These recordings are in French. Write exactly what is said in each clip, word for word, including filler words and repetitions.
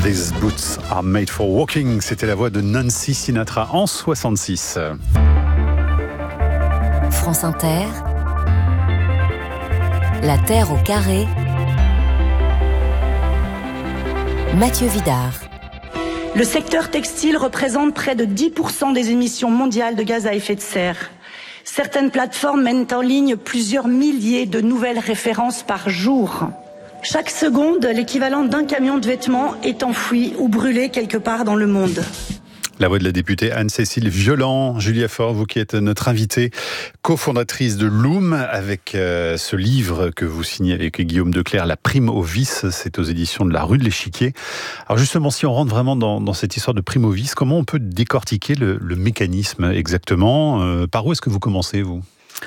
These boots are made for walking. C'était la voix de Nancy Sinatra en soixante-six. France Inter, La Terre au carré, Mathieu Vidard. Le secteur textile représente près de dix pour cent des émissions mondiales de gaz à effet de serre. Certaines plateformes mènent en ligne plusieurs milliers de nouvelles références par jour. Chaque seconde, l'équivalent d'un camion de vêtements est enfoui ou brûlé quelque part dans le monde. La voix de la députée Anne-Cécile Violent. Julia Faure, vous qui êtes notre invitée, cofondatrice de Loom, avec euh, ce livre que vous signez avec Guillaume Declercq, La prime au vice, c'est aux éditions de la Rue de l'Échiquier. Alors justement, si on rentre vraiment dans, dans cette histoire de prime au vice, comment on peut décortiquer le, le mécanisme exactement ? euh, Par où est-ce que vous commencez, vous ?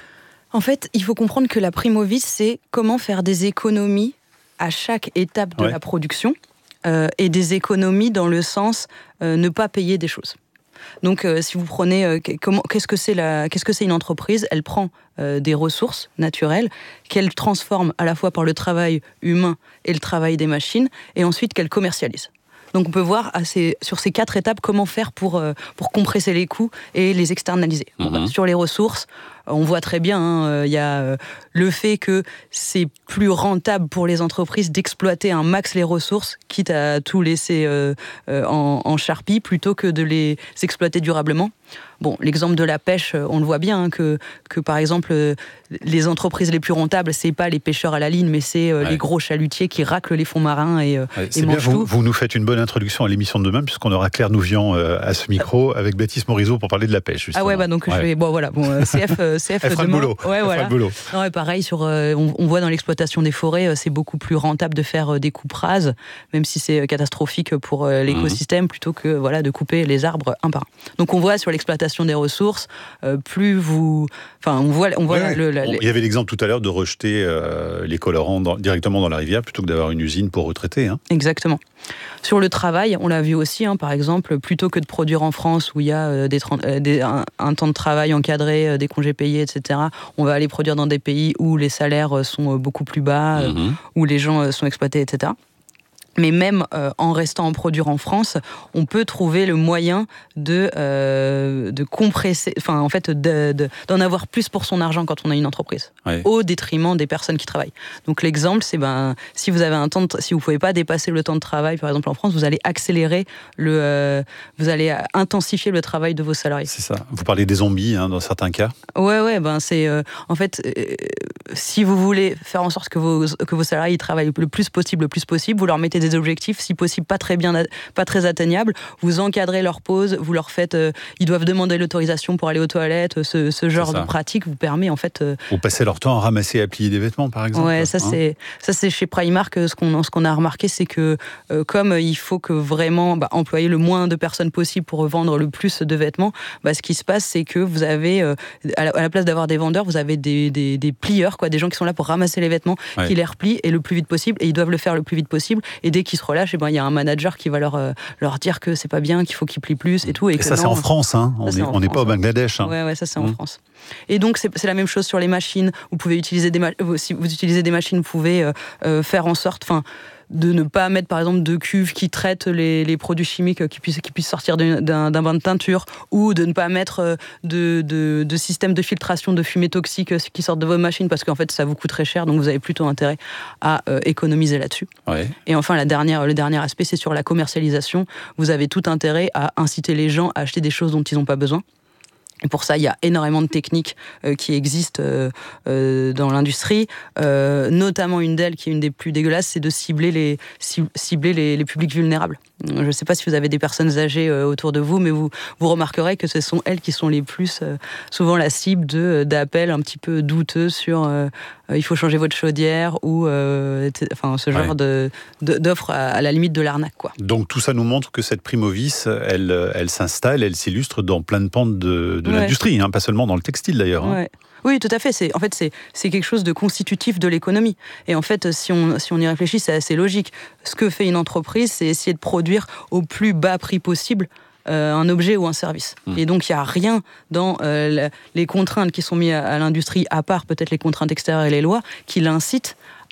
En fait, il faut comprendre que la prime au vice, c'est comment faire des économies à chaque étape de ouais. la production. Euh, et des économies dans le sens euh, ne pas payer des choses. Donc, euh, si vous prenez, euh, comment, qu'est-ce que c'est la, qu'est-ce que c'est une entreprise ? Elle prend euh, des ressources naturelles qu'elle transforme à la fois par le travail humain et le travail des machines, et ensuite qu'elle commercialise. Donc, on peut voir à ces, sur ces quatre étapes comment faire pour, euh, pour compresser les coûts et les externaliser. Mmh. Bon, bah, sur les ressources, on voit très bien, il hein, y a euh, le fait que c'est plus rentable pour les entreprises d'exploiter un max les ressources, quitte à tout laisser euh, euh, en, en charpie, plutôt que de les exploiter durablement. Bon, l'exemple de la pêche, on le voit bien, hein, que, que par exemple, euh, les entreprises les plus rentables, c'est pas les pêcheurs à la ligne, mais c'est euh, ouais. les gros chalutiers qui raclent les fonds marins et, euh, ouais, et mangent bien, tout. Vous, vous nous faites une bonne introduction à l'émission de demain, puisqu'on aura Claire Nouvian euh, à ce micro, avec Baptiste Morisot pour parler de la pêche, justement. Ah ouais, bah donc ouais. je vais... Bon, voilà, bon, euh, C F, euh, C F Elle fera le boulot. Ouais, Elle voilà. fera le boulot. Non, ouais, pareil, sur, euh, on, on voit dans l'exploitation des forêts, euh, c'est beaucoup plus rentable de faire euh, des coupes rases, même si c'est catastrophique pour euh, l'écosystème, mmh. plutôt que voilà, de couper les arbres un par un. Donc on voit sur l'exploitation des ressources, euh, plus vous... Enfin, on voit... On voit ouais, le, la, les... Il y avait l'exemple tout à l'heure de rejeter euh, les colorants dans, directement dans la rivière, plutôt que d'avoir une usine pour retraiter. Hein. Exactement. Sur le travail, on l'a vu aussi, hein, par exemple, plutôt que de produire en France où il y a euh, des, euh, des, un, un temps de travail encadré, euh, des congés payés, et cetera, on va aller produire dans des pays où les salaires sont beaucoup plus bas, euh, mmh. où les gens sont exploités, et cetera. Mais même euh, en restant en produire en France, on peut trouver le moyen de, euh, de compresser, enfin en fait de, de, d'en avoir plus pour son argent quand on a une entreprise, ouais. au détriment des personnes qui travaillent. Donc l'exemple, c'est ben si vous avez un temps, de, si vous pouvez pas dépasser le temps de travail, par exemple en France, vous allez accélérer le, euh, vous allez intensifier le travail de vos salariés. C'est ça. Vous parlez des zombies hein, dans certains cas. Ouais ouais ben c'est euh, en fait euh, si vous voulez faire en sorte que vos que vos salariés travaillent le plus possible, le plus possible, vous leur mettez des des objectifs, si possible pas très bien, pas très atteignables. Vous encadrez leur pause, vous leur faites, euh, ils doivent demander l'autorisation pour aller aux toilettes. Ce, ce genre de pratique vous permet en fait. Euh, vous passez leur temps à ramasser et à plier des vêtements, par exemple. Ouais, ça hein c'est ça c'est chez Primark. Ce qu'on ce qu'on a remarqué, c'est que euh, comme il faut que vraiment bah, employer le moins de personnes possible pour vendre le plus de vêtements, bah, ce qui se passe, c'est que vous avez euh, à, la, à la place d'avoir des vendeurs, vous avez des, des, des plieurs, quoi, des gens qui sont là pour ramasser les vêtements, ouais. qui les replient et le plus vite possible. Et ils doivent le faire le plus vite possible. Et dès qu'ils se relâchent, et ben, il y a un manager qui va leur, euh, leur dire que c'est pas bien, qu'il faut qu'ils plient plus et tout. Et, et que ça, non, c'est en France, hein. On n'est pas au Bangladesh. Hein. Ouais, ouais, ça, c'est mmh. en France. Et donc, c'est, c'est la même chose sur les machines. Vous pouvez utiliser des, ma- si vous utilisez des machines, vous pouvez euh, euh, faire en sorte, enfin, de ne pas mettre par exemple de cuves qui traitent les, les produits chimiques qui puissent, qui puissent sortir d'un, d'un, d'un bain de teinture, ou de ne pas mettre de, de, de système de filtration de fumée toxique qui sortent de vos machines, parce qu'en fait ça vous coûte très cher, donc vous avez plutôt intérêt à euh, économiser là-dessus. Ouais. Et enfin la dernière, le dernier aspect, c'est sur la commercialisation. Vous avez tout intérêt à inciter les gens à acheter des choses dont ils n'ont pas besoin. Et pour ça, il y a énormément de techniques euh, qui existent euh, euh, dans l'industrie. Euh, notamment une d'elles, qui est une des plus dégueulasses, c'est de cibler les, cibler les, les publics vulnérables. Je ne sais pas si vous avez des personnes âgées euh, autour de vous, mais vous, vous remarquerez que ce sont elles qui sont les plus euh, souvent la cible de, d'appels un petit peu douteux sur euh, euh, il faut changer votre chaudière ou euh, enfin, ce genre ouais. de, de, d'offres à, à la limite de l'arnaque, quoi. Donc tout ça nous montre que cette prime au vice, elle, elle s'installe, elle s'illustre dans plein de pans de, de ouais. l'industrie, hein, pas seulement dans le textile d'ailleurs. Hein. Ouais. Oui, tout à fait. C'est, en fait, c'est, c'est quelque chose de constitutif de l'économie. Et en fait, si on, si on y réfléchit, c'est assez logique. Ce que fait une entreprise, c'est essayer de produire au plus bas prix possible euh, un objet ou un service. Mmh. Et donc, il n'y a rien dans euh, la, les contraintes qui sont mises à, à l'industrie, à part peut-être les contraintes extérieures et les lois, qui l'incitent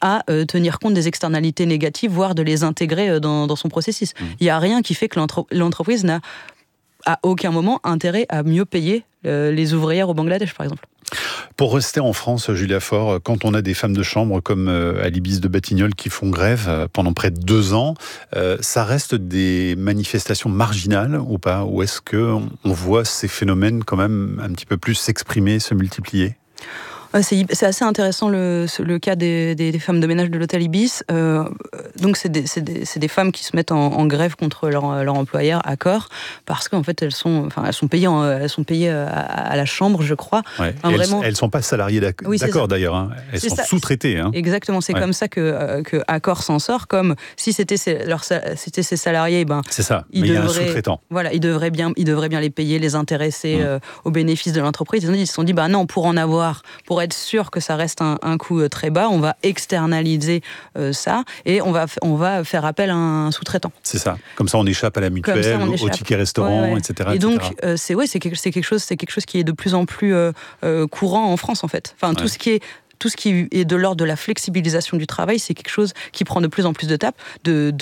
à euh, tenir compte des externalités négatives, voire de les intégrer euh, dans, dans son processus. Mmh. Il n'y a rien qui fait que l'entre- l'entreprise n'a à aucun moment intérêt à mieux payer euh, les ouvrières au Bangladesh, par exemple. Pour rester en France, Julia Faure, quand on a des femmes de chambre comme euh, à l'Ibis de Batignolles qui font grève euh, pendant près de deux ans, euh, ça reste des manifestations marginales ou pas? Ou est-ce qu'on voit ces phénomènes quand même un petit peu plus s'exprimer, se multiplier? C'est, c'est assez intéressant le, le cas des, des, des femmes de ménage de l'hôtel Ibis. Euh, donc c'est des, c'est, des, c'est des femmes qui se mettent en, en grève contre leur, leur employeur Accor parce qu'en fait elles sont, enfin elles sont payées, en, elles sont payées à, à la chambre, je crois. Ouais. Enfin, vraiment... Elles ne sont pas salariées d'ac- oui, d'accord d'ailleurs. Hein. Elles c'est sont ça. sous-traitées. Hein. Exactement. C'est ouais. comme ça que, que Accor s'en sort. Comme si c'était ses, leur, c'était ses salariés, ben c'est ça. Mais il y a un sous-traitant. Voilà, ils devraient bien, ils devraient bien les payer, les intéresser mmh. euh, aux bénéfices de l'entreprise. Ils se sont dit, bah non, pour en avoir, pour être sûr que ça reste un, un coût très bas, on va externaliser euh, ça et on va, on va faire appel à un sous-traitant. C'est ça. Comme ça, on échappe à la mutuelle, au ticket restaurant, ouais, ouais. et cetera. Et donc, et cetera. Euh, c'est, ouais, c'est, quelque, c'est, quelque chose, c'est quelque chose qui est de plus en plus euh, euh, courant en France, en fait. Enfin, ouais. tout ce qui est tout ce qui est de l'ordre de la flexibilisation du travail, c'est quelque chose qui prend de plus en plus de, tape, de, de